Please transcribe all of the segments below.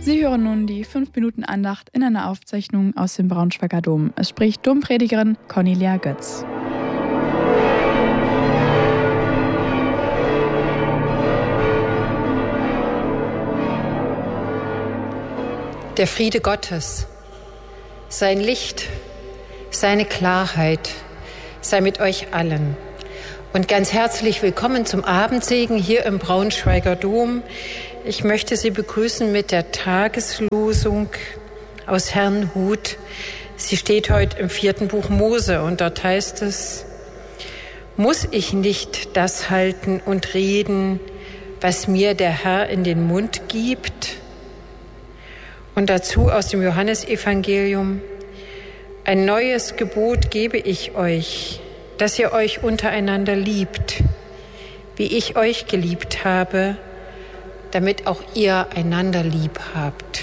Sie hören nun die 5-Minuten-Andacht in einer Aufzeichnung aus dem Braunschweiger Dom. Es spricht Dompredigerin Cornelia Götz. Der Friede Gottes, sein Licht, seine Klarheit sei mit euch allen. Und ganz herzlich willkommen zum Abendsegen hier im Braunschweiger Dom. Ich möchte Sie begrüßen mit der Tageslosung aus Herrnhut. Sie steht heute im 4. Buch Mose und dort heißt es: Muss ich nicht das halten und reden, was mir der Herr in den Mund gibt? Und dazu aus dem Johannesevangelium: Ein neues Gebot gebe ich euch, dass ihr euch untereinander liebt, wie ich euch geliebt habe, damit auch ihr einander lieb habt.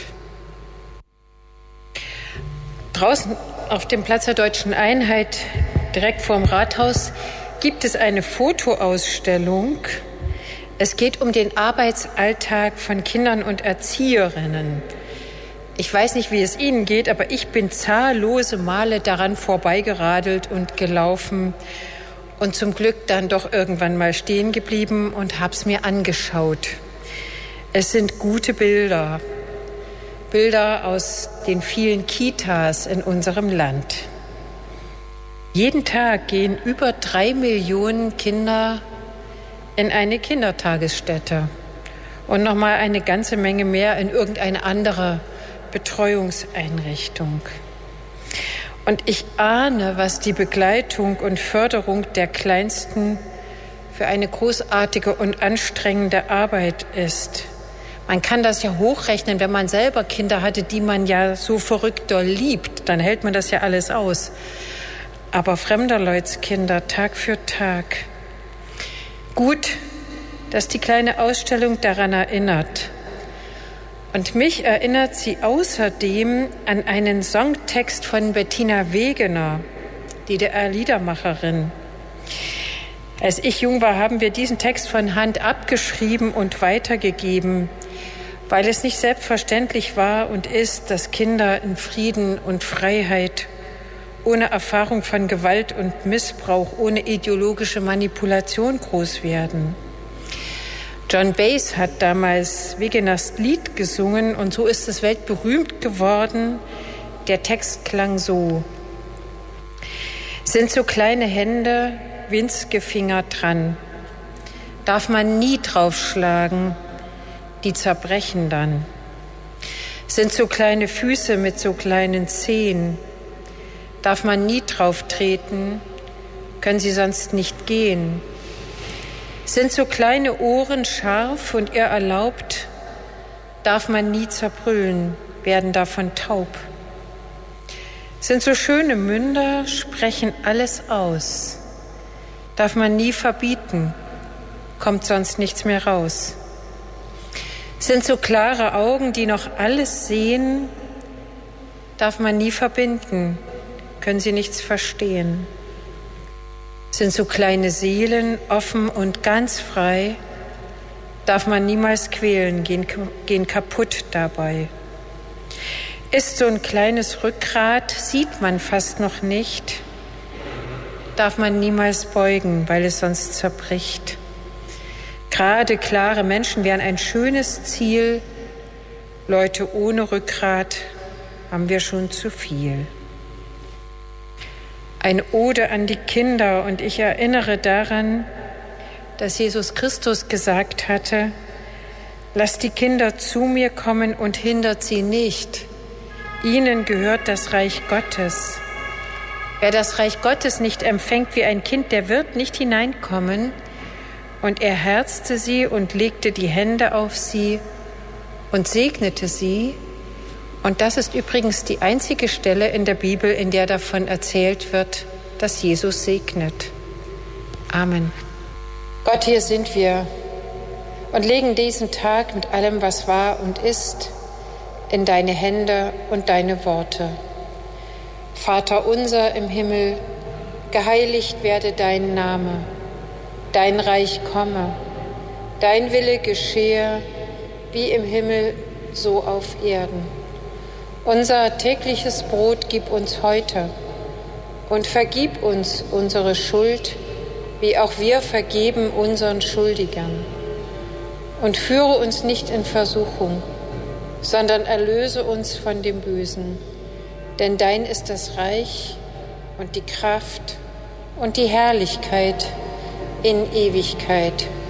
Draußen auf dem Platz der Deutschen Einheit, direkt vorm Rathaus, gibt es eine Fotoausstellung. Es geht um den Arbeitsalltag von Kindern und Erzieherinnen. Ich weiß nicht, wie es Ihnen geht, aber ich bin zahllose Male daran vorbeigeradelt und gelaufen und zum Glück dann doch irgendwann mal stehen geblieben und habe es mir angeschaut. Es sind gute Bilder, Bilder aus den vielen Kitas in unserem Land. Jeden Tag gehen über 3 Millionen Kinder in eine Kindertagesstätte und nochmal eine ganze Menge mehr in irgendeine andere Betreuungseinrichtung. Und ich ahne, was die Begleitung und Förderung der Kleinsten für eine großartige und anstrengende Arbeit ist. Man kann das ja hochrechnen, wenn man selber Kinder hatte, die man ja so verrückt doll liebt, dann hält man das ja alles aus. Aber fremder Leuts Kinder Tag für Tag. Gut, dass die kleine Ausstellung daran erinnert. Und mich erinnert sie außerdem an einen Songtext von Bettina Wegener, die DDR-Liedermacherin. Als ich jung war, haben wir diesen Text von Hand abgeschrieben und weitergegeben, weil es nicht selbstverständlich war und ist, dass Kinder in Frieden und Freiheit, ohne Erfahrung von Gewalt und Missbrauch, ohne ideologische Manipulation groß werden. John Baez hat damals Wegeners Lied gesungen und so ist es weltberühmt geworden. Der Text klang so: Sind so kleine Hände, winzige Finger dran, darf man nie draufschlagen, die zerbrechen dann. Sind so kleine Füße mit so kleinen Zehen, darf man nie drauf treten, können sie sonst nicht gehen. Sind so kleine Ohren scharf und ihr erlaubt, darf man nie zerbrüllen, werden davon taub. Sind so schöne Münder, sprechen alles aus, darf man nie verbieten, kommt sonst nichts mehr raus. Sind so klare Augen, die noch alles sehen, darf man nie verbinden, können sie nichts verstehen. Sind so kleine Seelen, offen und ganz frei, darf man niemals quälen, gehen kaputt dabei. Ist so ein kleines Rückgrat, sieht man fast noch nicht, darf man niemals beugen, weil es sonst zerbricht. Gerade, klare Menschen wären ein schönes Ziel, Leute ohne Rückgrat haben wir schon zu viel. Eine Ode an die Kinder und ich erinnere daran, dass Jesus Christus gesagt hatte: Lasst die Kinder zu mir kommen und hindert sie nicht. Ihnen gehört das Reich Gottes. Wer das Reich Gottes nicht empfängt wie ein Kind, der wird nicht hineinkommen. Und er herzte sie und legte die Hände auf sie und segnete sie. Und das ist übrigens die einzige Stelle in der Bibel, in der davon erzählt wird, dass Jesus segnet. Amen. Gott, hier sind wir und legen diesen Tag mit allem, was war und ist, in deine Hände und deine Worte. Vater unser im Himmel, geheiligt werde dein Name. Dein Reich komme, dein Wille geschehe, wie im Himmel, so auf Erden. Unser tägliches Brot gib uns heute und vergib uns unsere Schuld, wie auch wir vergeben unseren Schuldigern. Und führe uns nicht in Versuchung, sondern erlöse uns von dem Bösen. Denn dein ist das Reich und die Kraft und die Herrlichkeit in Ewigkeit.